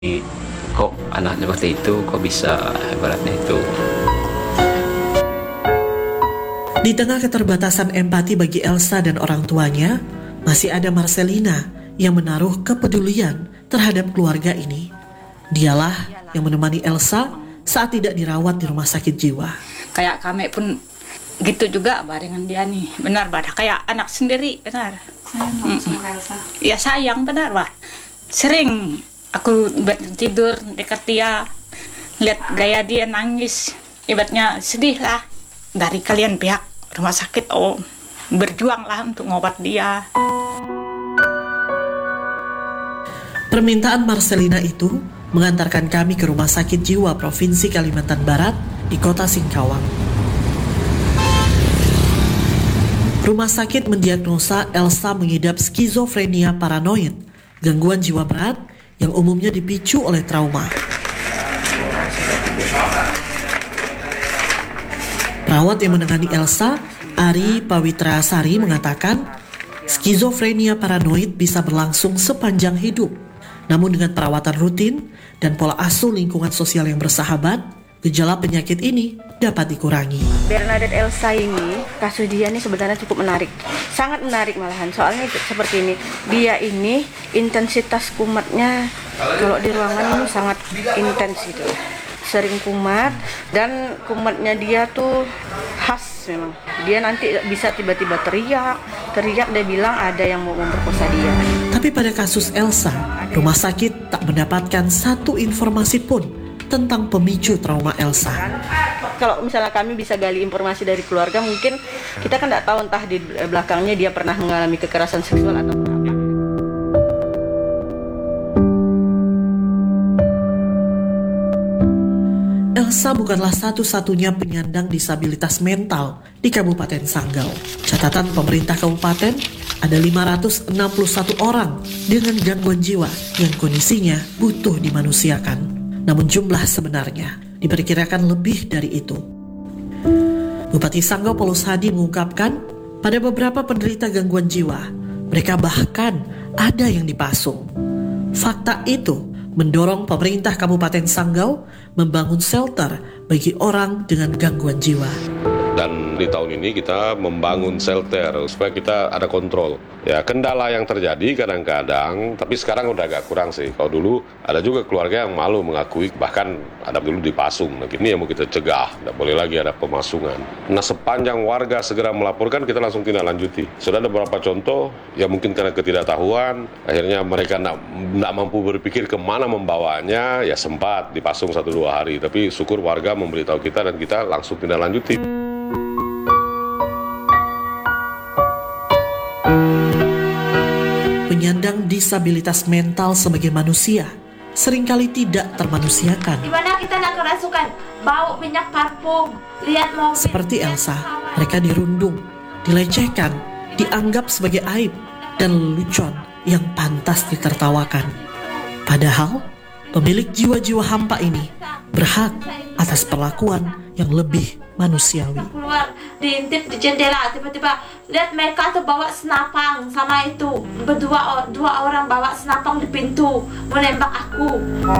kok anaknya seperti itu, kok bisa ibaratnya itu. Di tengah keterbatasan empati bagi Elsa dan orang tuanya, masih ada Marcelina yang menaruh kepedulian terhadap keluarga ini. Dialah yang menemani Elsa saat tidak dirawat di rumah sakit jiwa. Kayak kami pun gitu juga barengan dia nih, benar bah, kayak anak sendiri, benar. Ya sayang benar bah. Sering aku tidur dekat dia, lihat gaya dia nangis, ibaratnya sedih lah. Dari kalian pihak rumah sakit, berjuanglah untuk ngobat dia. Permintaan Marcelina itu mengantarkan kami ke Rumah Sakit Jiwa Provinsi Kalimantan Barat di kota Singkawang. Rumah sakit mendiagnosa Elsa mengidap skizofrenia paranoid, gangguan jiwa berat yang umumnya dipicu oleh trauma. Perawat yang menangani Elsa, Ari Pawitrasari, mengatakan skizofrenia paranoid bisa berlangsung sepanjang hidup. Namun dengan perawatan rutin dan pola asuh lingkungan sosial yang bersahabat, gejala penyakit ini dapat dikurangi. Bernadette Elsa ini, kasus dia ini sebenarnya cukup menarik. Sangat menarik malahan, soalnya seperti ini. Dia ini intensitas kumatnya kalau di ruangan ini sangat intens gitu. Sering kumat, dan kumatnya dia tuh khas memang. Dia nanti bisa tiba-tiba teriak dia bilang ada yang mau memperkosa dia. Tapi pada kasus Elsa, rumah sakit tak mendapatkan satu informasi pun tentang pemicu trauma Elsa. Kalau misalnya kami bisa gali informasi dari keluarga, mungkin kita kan tidak tahu entah di belakangnya dia pernah mengalami kekerasan seksual atau apa. Elsa bukanlah satu-satunya penyandang disabilitas mental di Kabupaten Sanggau. Catatan pemerintah kabupaten, ada 561 orang dengan gangguan jiwa yang kondisinya butuh dimanusiakan. Namun jumlah sebenarnya diperkirakan lebih dari itu. Bupati Sanggau Paulus Hadi mengungkapkan, pada beberapa penderita gangguan jiwa, mereka bahkan ada yang dipasung. Fakta itu mendorong pemerintah Kabupaten Sanggau membangun shelter bagi orang dengan gangguan jiwa. Dan di tahun ini kita membangun shelter supaya kita ada kontrol. Ya, kendala yang terjadi kadang-kadang, tapi sekarang udah agak kurang sih. Kalau dulu ada juga keluarga yang malu mengakui, bahkan ada dulu dipasung. Nah, ini yang mau kita cegah, tidak boleh lagi ada pemasungan. Nah, sepanjang warga segera melaporkan, kita langsung tindak lanjuti. Sudah ada beberapa contoh, ya mungkin karena ketidaktahuan, akhirnya mereka tidak mampu berpikir kemana membawanya, ya sempat dipasung 1-2 hari. Tapi syukur warga memberitahu kita dan kita langsung tindak lanjuti. Penyandang disabilitas mental sebagai manusia seringkali tidak termanusiakan. Dimana kita nak kerasukan bau minyak parfum, lihat mobil. Seperti Elsa, mereka dirundung, dilecehkan, dianggap sebagai aib dan lelucon yang pantas ditertawakan. Padahal pemilik jiwa-jiwa hampa ini berhak atas perlakuan yang lebih manusiawi. Keluar diintip di jendela, tiba-tiba lihat mereka tuh bawa senapang sama itu, dua orang bawa senapang di pintu menembak aku.